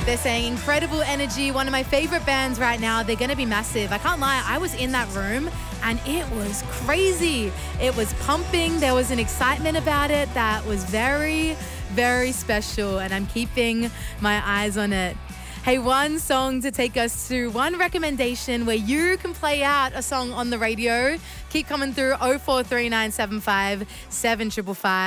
They're saying incredible energy. One of my favorite bands right now. They're going to be massive. I can't lie. I was in that room and it was crazy. It was pumping. There was an excitement about it that was very, very special. And I'm keeping my eyes on it. Hey, one song to take us through, one recommendation where you can play out a song on the radio. Keep coming through 043975 7555.